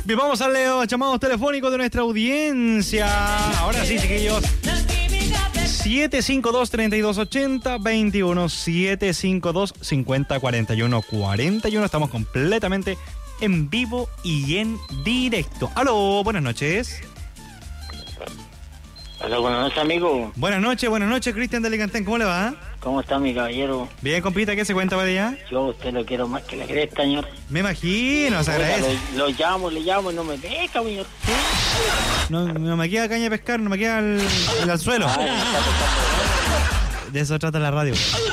Bien, vamos a leer los llamados telefónicos de nuestra audiencia. Ahora sí, chiquillos. 752-3280, 21-752-5041-41. Estamos completamente en vivo y en directo. Aló, buenas noches. Hola, buenas noches, amigo. Buenas noches, Cristian de Alicantén. ¿Cómo le va? ¿Cómo está, mi caballero? Bien, compita, ¿qué se cuenta para allá? Yo a usted lo quiero más que la cresta, señor. Me imagino, se agradece. Lo llamo y no me deja, señor. No me queda caña de pescar, no me queda el anzuelo. De eso trata la radio.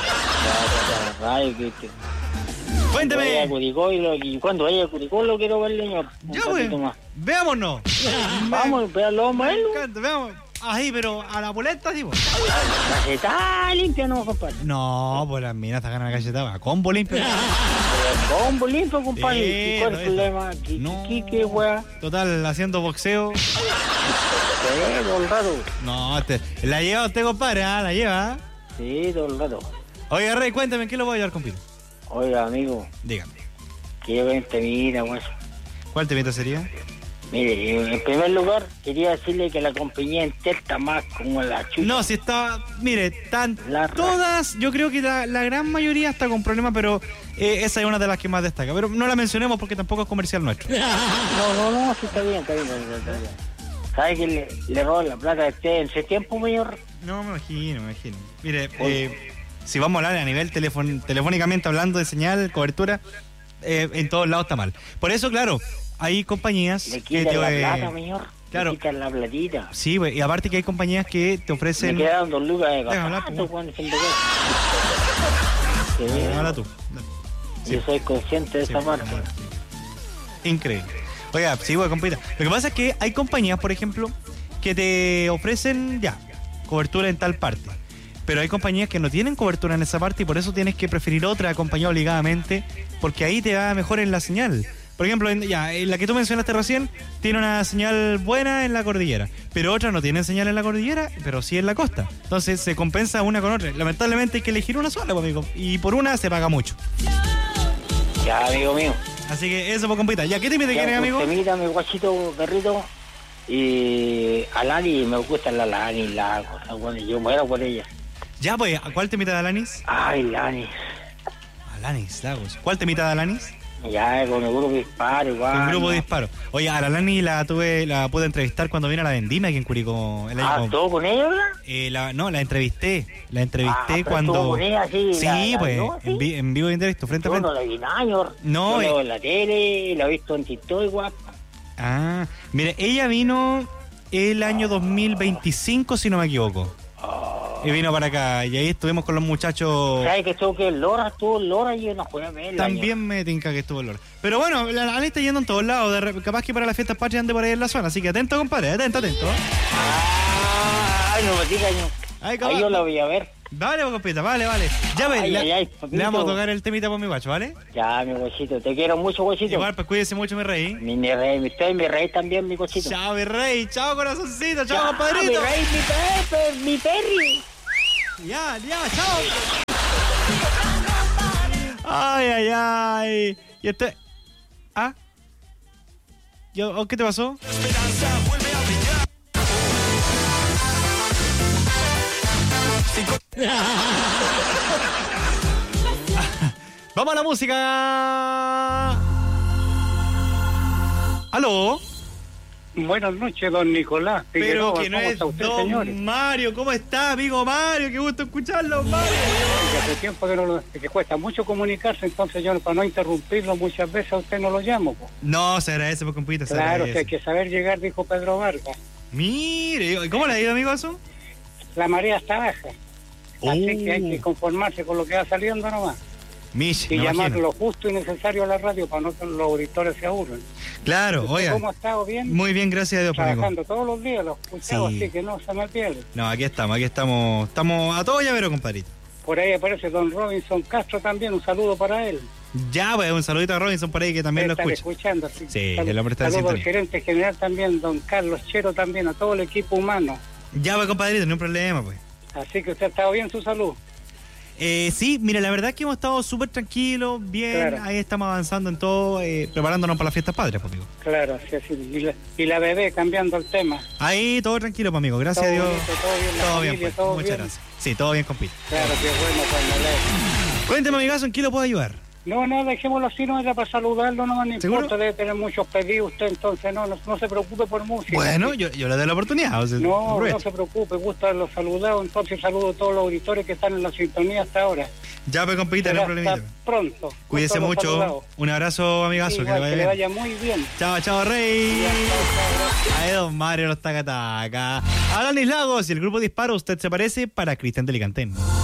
Cuénteme. Y cuando vaya a Curicó lo quiero ver, señor. Ya, güey. Veámonos. Vamos, vamos a verlo. Me encanta, veamos. Ahí, pero a la boleta, sí, pues. Está limpia, no, compadre. No, pues las minas están ganando la cachetada. Combo limpio. Combo limpio, compadre. ¿Cuál es el problema? ¿Qué, weá? Total, haciendo boxeo. Todo el rato. No, la lleva usted, compadre, ¿ah? ¿La lleva? Sí, todo el rato. Oiga, Rey, cuéntame, ¿en qué lo voy a ayudar, compito? Oiga, amigo. Dígame. Quiero ver mira, weón. ¿Cuál temita sería? Mire, en primer lugar, quería decirle que la compañía entera está más como la chucha. No, si está... Mire, están todas... Yo creo que la gran mayoría está con problemas, pero esa es una de las que más destaca. Pero no la mencionemos porque tampoco es comercial nuestro. No, sí está bien. ¿Sabe que le roban la plata a usted en ese tiempo, señor? No, me imagino. Mire, si vamos a hablar a nivel telefónicamente hablando de señal, cobertura, en todos lados está mal. Por eso, claro, hay compañías le quitan que la plata, señor. Claro. Le quitan la platita. Sí, güey, y aparte que hay compañías que te ofrecen... Me quedaron 2 lucas de gasto cuando se Habla tú. Yo soy consciente de esa parte. Increíble. Oiga, sí, güey, compita. Lo que pasa es que hay compañías, por ejemplo, que te ofrecen cobertura en tal parte. Pero hay compañías que no tienen cobertura en esa parte y por eso tienes que preferir otra compañía obligadamente, porque ahí te va mejor en la señal. Por ejemplo, en la que tú mencionaste recién, tiene una señal buena en la cordillera, pero otra no tiene señal en la cordillera, pero sí en la costa. Entonces se compensa una con otra. Lamentablemente hay que elegir una sola, amigo, y por una se paga mucho. Ya, amigo mío. Así que eso, pues, compita. ¿Ya qué te quieres, amigo? Mira, mi guachito perrito. Y Alanis, me gusta la Alanis, bueno, yo muero por ella. Ya, pues, ¿cuál temita de Alanis? Ay, Alanis. Alanis, Lagos. ¿Cuál temita de Alanis? Ya, con el grupo Disparo, igual. Con el grupo Disparo. Oye, a la Alanis la pude entrevistar cuando vino a la Vendimia aquí en Curicó. ¿Estuvo con ella, verdad? La entrevisté. La entrevisté cuando... ¿Estuvo con ella, sí? Sí, pues, ¿no? ¿Sí? En vivo y en directo, frente a frente. Yo no la vi nada, señor. No, yo la veo en la tele, la he visto en TikTok, igual. Ah, mire, ella vino el año 2025, si no me equivoco. Y vino para acá, y ahí estuvimos con los muchachos. ¿Sabes que estuvo Lora y yo no puedo verla? También me tinca que estuvo Lora. Pero bueno, la Alanis está yendo en todos lados. Capaz que para las fiestas patrias ande por ahí en la zona. Así que atento, compadre, atento. Ay, no me digas, ahí yo la voy a ver. Vale, compita, vale. Ya ves, le vamos a tocar el temita por mi guacho, ¿vale? Ya, mi guachito, te quiero mucho, guachito. Igual, pues cuídese mucho, mi rey. Mi rey también, mi guachito. Chao, mi rey, chao, corazoncito, chao, compadrito. Mi rey, mi perri. Ya, chao. Ay. Y este... ¿Qué te pasó? Vamos a la música. ¿Aló? Buenas noches, don Nicolás. Pero que no es usted, don señores? Mario. ¿Cómo está, amigo Mario? Qué gusto escucharlo, Mario. Hace tiempo que cuesta mucho comunicarse, entonces yo, para no interrumpirlo, muchas veces a usted no lo llamo. Po. No, se agradece, por compita. Claro, que hay que saber llegar, dijo Pedro Vargas. Mire, ¿cómo le ha ido, amigo, eso? La marea está baja. Así que hay que conformarse con lo que va saliendo nomás. Y llamar lo justo y necesario a la radio para no que los auditores se aburran. Claro, oiga. ¿Cómo ha estado? ¿Bien? Muy bien, gracias a Dios, trabajando amigo. todos los días, los escuchamos, Sí. así que no se me pierde. No, aquí estamos. Estamos a todo llavero, compadrito. Por ahí aparece don Robinson Castro también, un saludo para él. Ya, pues, un saludito a Robinson por ahí que también lo escucha. Escuchando, sí. El hombre está en saludo al sintonía. gerente general también, don Carlos Chero también, a todo el equipo humano. Ya, pues, compadrito, no hay problema, pues. Así que usted ha estado bien, su salud. Sí, mira, la verdad es que hemos estado súper tranquilos, bien, claro. Ahí estamos avanzando en todo, preparándonos para las fiestas patrias, pues, amigo. Claro, sí, sí. Y la bebé, cambiando el tema. Ahí, todo tranquilo, pues, amigo, gracias a Dios. Todo bien, pues. todo Muchas bien. Gracias. Sí, todo bien, compito. Claro, qué bueno, pues, me alegro. Cuénteme, amigazo, ¿en qué lo puedo ayudar? No, dejémoslo así, no era para saludarlo, no importa, debe tener muchos pedidos usted, entonces no se preocupe por música. Bueno, yo le doy la oportunidad. O sea, no se preocupe, gusta los saludados, entonces saludo a todos los auditores que están en la sintonía hasta ahora. Ya, pues, compita, no hay problema. Pronto. Cuídese mucho. Un abrazo, amigazo. Igual, que le vaya muy bien. Chao, Rey. Ahí don Mario los taca. Alanis Lagos y el grupo Disparo, usted se parece, para Cristian Delicantén.